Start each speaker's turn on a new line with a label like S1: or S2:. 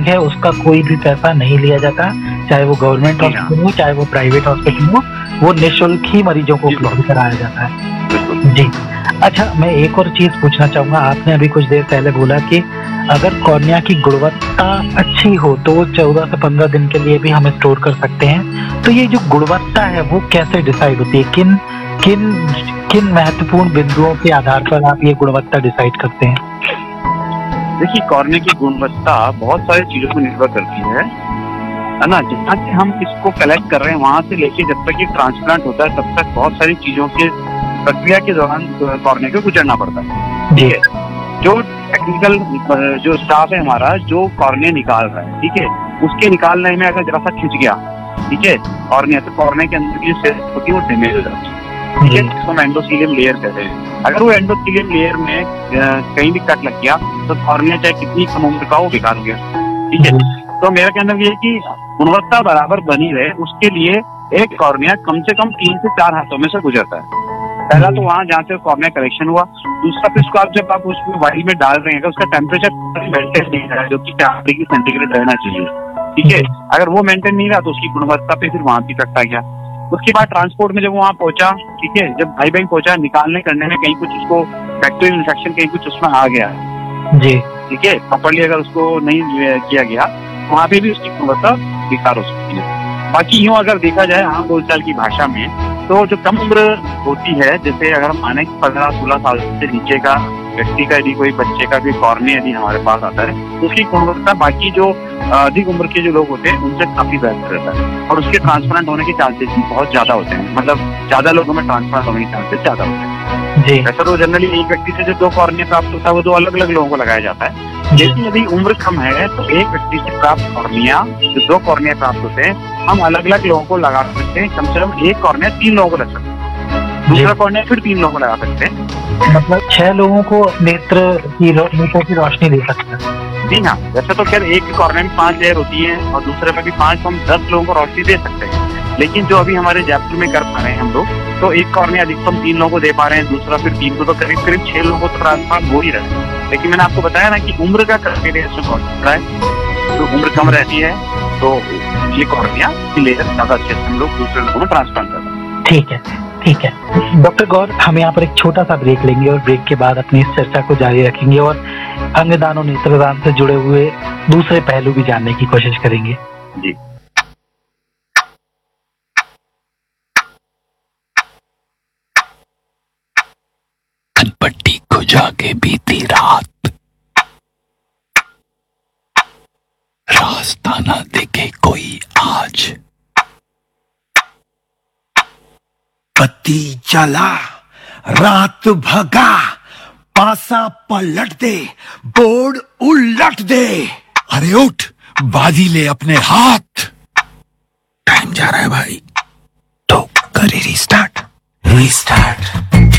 S1: है उसका कोई भी पैसा नहीं लिया जाता, चाहे वो गवर्नमेंट हॉस्पिटल हो चाहे वो प्राइवेट हॉस्पिटल हो, वो निःशुल्क ही मरीजों को उपलब्ध कराया जाता है। जी। अच्छा, मैं एक और चीज पूछना चाहूंगा। आपने अभी कुछ देर पहले बोला कि अगर कॉर्निया की गुणवत्ता अच्छी हो तो वो 14 से 15 दिन के लिए भी हम स्टोर कर सकते हैं। तो ये जो गुणवत्ता है वो कैसे डिसाइड होती है? किन किन किन महत्वपूर्ण बिंदुओं के आधार पर आप ये गुणवत्ता डिसाइड करते हैं?
S2: देखिए, कॉर्निया की गुणवत्ता बहुत सारी चीजों पर निर्भर करती है ना। जहाँ से हम इसको कलेक्ट कर रहे हैं वहां से लेके जब तक ये ट्रांसप्लांट होता है तब तक बहुत सारी चीजों के प्रक्रिया के दौरान कॉर्निया को गुजरना पड़ता है। ठीक है, जो टेक्निकल जो स्टाफ है हमारा जो कॉर्निया निकाल रहा है, ठीक है, उसके निकालने में अगर जरा सा खिंच गया, ठीक है, कॉर्निया, तो कॉर्निया के अंदर की जो सेल्स होती है वो डैमेज हो जाती है। ठीक है, जिसको हम एंडोथेलियम लेयर कहते हैं। अगर वो एंडोथेलियम लेयर में कहीं भी कट लग गया तो कॉर्निया चाहे कितनी कम उम्र का हो बेकार हो गया। ठीक है, तो मेरा कहना ये है कि गुणवत्ता बराबर बनी रहे उसके लिए एक कॉर्निया कम से कम 3 से 4 हाथों में से गुजरता है। पहला तो वहां जहाँ से कॉर्निया कलेक्शन हुआ, दूसरा फिर उसको आप जब आप उसको वाइल में डाल रहे हैं उसका टेम्परेचर मेंटेन नहीं रहा, जो कि 4 डिग्री सेंटीग्रेड रहना चाहिए। ठीक है, अगर वो मेंटेन नहीं रहा तो उसकी गुणवत्ता पे फिर वहां भी इफेक्ट आ गया। उसके बाद ट्रांसपोर्ट में जब वहां पहुंचा, ठीक है, जब भाई बहन पहुंचा, निकालने करने में कहीं कुछ उसको बैक्टीरियल इन्फेक्शन कहीं कुछ उसमें आ गया
S1: जी,
S2: ठीक है, प्रॉपर्ली अगर उसको नहीं किया गया वहां पे भी उसकी गुणवत्ता बेकार हो सकती है। बाकी यूं अगर देखा जाए आम बोलचाल की भाषा में तो जो कम उम्र होती है, जैसे अगर हम माने 15-16 साल से नीचे का व्यक्ति का यदि कोई बच्चे का भी कॉर्निया यदि हमारे पास आता है तो उसकी गुणवत्ता बाकी जो अधिक उम्र के जो लोग होते हैं उनसे काफी बेहतर रहता है और उसके ट्रांसप्लांट होने के चांसेस भी बहुत ज्यादा होते हैं। मतलब ज्यादा लोगों में ट्रांसप्लांट होने के चांसेस ज्यादा होते हैं जी। वैसे तो जनरली एक व्यक्ति से जो 2 कॉर्निया प्राप्त होता है वो 2 अलग अलग लोगों को लगाया जाता है, लेकिन यदि उम्र कम है तो एक व्यक्ति से प्राप्त कॉर्निया जो 2 कॉर्निया प्राप्त होते हैं हम अलग अलग लोगों को लगा सकते हैं। कम से कम एक कॉर्निया 3 लोगों को लग सकते हैं, दूसरा कॉर्निया फिर 3 लोगों को लगा सकते हैं।
S1: मतलब 6 लोगों को नेत्र की रोशनी दे सकते हैं।
S2: जी हाँ, वैसे तो खैर एक कॉर्निया में 5 लेयर होती है और दूसरे में भी 5, तो हम 10 लोगों को रोशनी दे सकते हैं। लेकिन जो अभी हमारे जयपुर में कर पा रहे हैं हम लोग, तो एक कॉर्निया अधिकतम 3 लोगों को दे पा रहे हैं, दूसरा फिर 3 को, तो करीब करीब 6 लोगों को तो ट्रांसप्लांट हो ही रहा है। लेकिन मैंने आपको बताया ना कि उम्र का क्राइटेरिया इसमें बहुत बड़ा है। तो उम्र कम रहती है तो ये कॉर्निया लेयर ज्यादा अच्छे से हम लोग दूसरे लोगों में ट्रांसप्लांट करते हैं।
S1: ठीक है, ठीक है डॉक्टर गौर, हम यहाँ पर एक छोटा सा ब्रेक लेंगे और ब्रेक के बाद अपनी इस चर्चा को जारी रखेंगे और अंगदान और नेत्रदान से जुड़े हुए दूसरे पहलू भी जानने की कोशिश करेंगे
S2: जी।
S3: पट्टी खुजा के बीती रात, रास्ता ना देखे कोई आज,
S4: बत्ती जला रात भगा, पासा पलट दे बोर्ड उलट दे।
S3: अरे उठ, बाजी ले अपने हाथ, टाइम जा रहा है भाई, तो करे रिस्टार्ट।